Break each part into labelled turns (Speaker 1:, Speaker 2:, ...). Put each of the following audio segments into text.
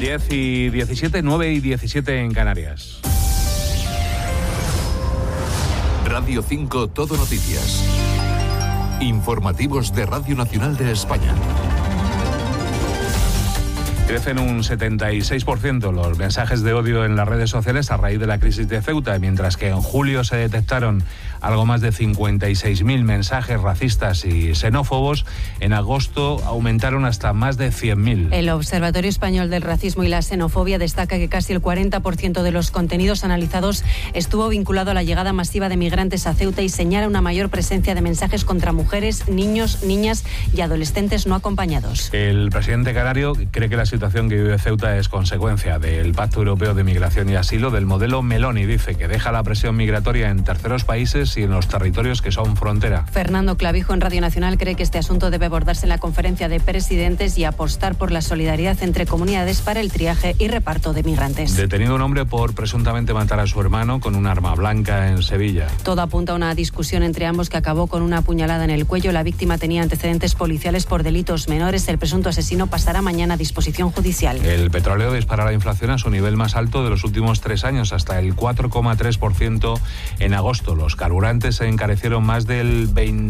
Speaker 1: 10:17, 9:17 en Canarias.
Speaker 2: Radio 5 Todo Noticias. Informativos de Radio Nacional de España.
Speaker 1: Crecen un 76% los mensajes de odio en las redes sociales a raíz de la crisis de Ceuta, mientras que en julio se detectaron algo más de 56.000 mensajes racistas y xenófobos. En agosto aumentaron hasta más de 100.000.
Speaker 3: El Observatorio Español del Racismo y la Xenofobia destaca que casi el 40% de los contenidos analizados estuvo vinculado a la llegada masiva de migrantes a Ceuta y señala una mayor presencia de mensajes contra mujeres, niños, niñas y adolescentes no acompañados.
Speaker 1: El presidente canario cree que la situación que vive Ceuta es consecuencia del Pacto Europeo de Migración y Asilo, del modelo Meloni. Dice que deja la presión migratoria en terceros países y en los territorios que son frontera.
Speaker 3: Fernando Clavijo en Radio Nacional cree que este asunto debe abordarse en la conferencia de presidentes y apostar por la solidaridad entre comunidades para el triaje y reparto de migrantes.
Speaker 1: Detenido un hombre por presuntamente matar a su hermano con un arma blanca en Sevilla.
Speaker 3: Todo apunta a una discusión entre ambos que acabó con una puñalada en el cuello. La víctima tenía antecedentes policiales por delitos menores. El presunto asesino pasará mañana a disposición judicial.
Speaker 1: El petróleo dispara la inflación a su nivel más alto de los últimos 3 años, hasta el 4,3% en agosto. Los carburantes se encarecieron más del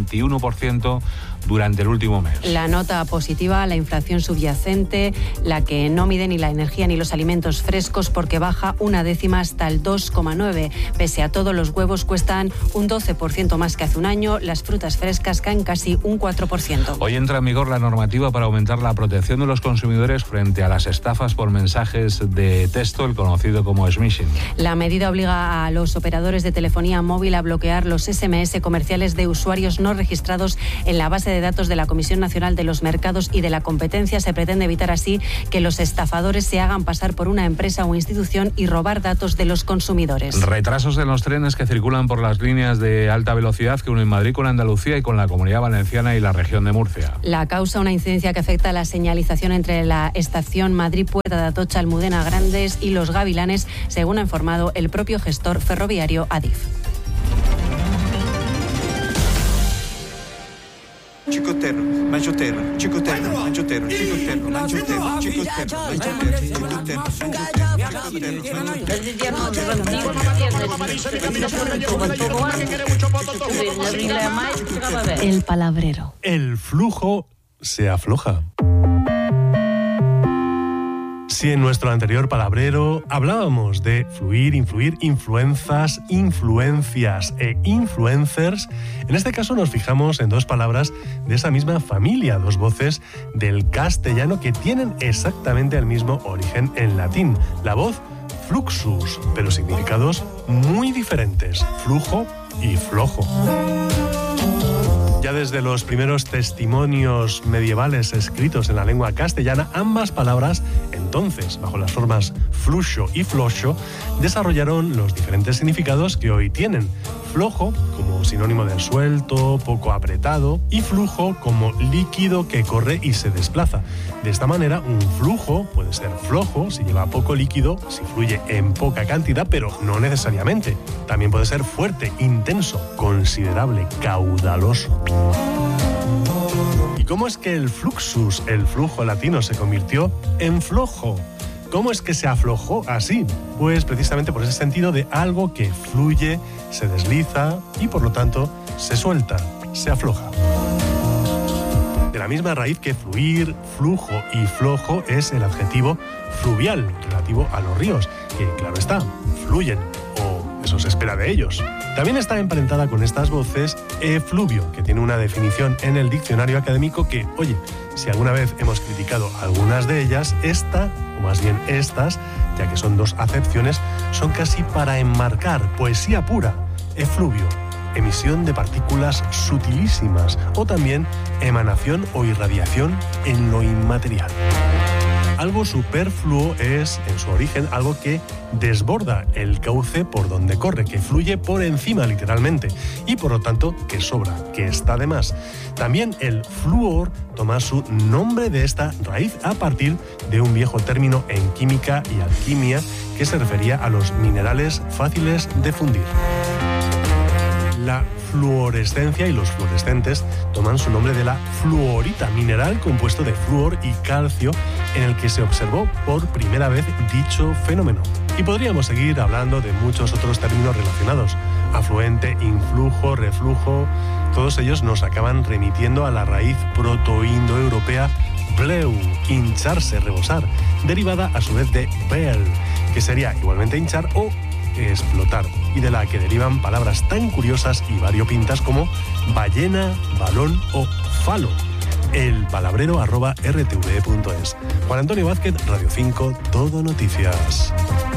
Speaker 1: 21% durante el último mes.
Speaker 3: La nota positiva, la inflación subyacente, la que no mide ni la energía ni los alimentos frescos, porque baja 0,1 hasta el 2,9. Pese a todo, los huevos cuestan un 12% más que hace un año, las frutas frescas caen casi un 4%.
Speaker 1: Hoy entra en vigor la normativa para aumentar la protección de los consumidores frente a las estafas por mensajes de texto, el conocido como smishing.
Speaker 3: La medida obliga a los operadores de telefonía móvil a bloquear los SMS comerciales de usuarios no registrados en la base de datos de la Comisión Nacional de los Mercados y de la Competencia. Se pretende evitar así que los estafadores se hagan pasar por una empresa o institución y robar datos de los consumidores.
Speaker 1: Retrasos en los trenes que circulan por las líneas de alta velocidad que unen Madrid con Andalucía y con la Comunidad Valenciana y la región de Murcia.
Speaker 3: La causa, una incidencia que afecta a la señalización entre la estación Madrid Puerta de Atocha, Almudena Grandes y Los Gavilanes, según ha informado el propio gestor ferroviario Adif.
Speaker 4: Chicoterro, manchoterro, chicoterro, manchoterro, chicoterro, manchoterro, chicoterro, manchoterro.
Speaker 5: El palabrero.
Speaker 6: El flujo se afloja. Si en nuestro anterior palabrero hablábamos de fluir, influir, influencias e influencers, en este caso nos fijamos en 2 palabras de esa misma familia, 2 voces del castellano que tienen exactamente el mismo origen en latín. La voz fluxus, pero significados muy diferentes, flujo y flojo. Ya desde los primeros testimonios medievales escritos en la lengua castellana, ambas palabras, entonces bajo las formas fluxo y floxo, desarrollaron los diferentes significados que hoy tienen. Flojo como sinónimo de suelto, poco apretado, y flujo como líquido que corre y se desplaza. De esta manera, un flujo puede ser flojo si lleva poco líquido, si fluye en poca cantidad, pero no necesariamente. También puede ser fuerte, intenso, considerable, caudaloso. ¿Y cómo es que el fluxus, el flujo latino, se convirtió en flojo? ¿Cómo es que se aflojó así? Pues precisamente por ese sentido de algo que fluye, se desliza y por lo tanto se suelta, se afloja. De la misma raíz que fluir, flujo y flojo es el adjetivo fluvial, relativo a los ríos, que claro está, fluyen, o eso se espera de ellos. También está emparentada con estas voces efluvio, que tiene una definición en el diccionario académico que, oye, si alguna vez hemos criticado algunas de ellas, esta, o más bien estas, ya que son 2 acepciones, son casi para enmarcar poesía pura. Efluvio, emisión de partículas sutilísimas, o también emanación o irradiación en lo inmaterial. Algo superfluo es, en su origen, algo que desborda el cauce por donde corre, que fluye por encima literalmente y por lo tanto que sobra, que está de más. También el flúor toma su nombre de esta raíz a partir de un viejo término en química y alquimia que se refería a los minerales fáciles de fundir. La fluorescencia y los fluorescentes toman su nombre de la fluorita, mineral compuesto de flúor y calcio en el que se observó por primera vez dicho fenómeno. Y podríamos seguir hablando de muchos otros términos relacionados: afluente, influjo, reflujo. Todos ellos nos acaban remitiendo a la raíz protoindoeuropea bleu, hincharse, rebosar, derivada a su vez de bel, que sería igualmente hinchar o explotar, y de la que derivan palabras tan curiosas y variopintas como ballena, balón o falo. El palabrero @rtve.es. Juan Antonio Vázquez, Radio 5, Todo Noticias.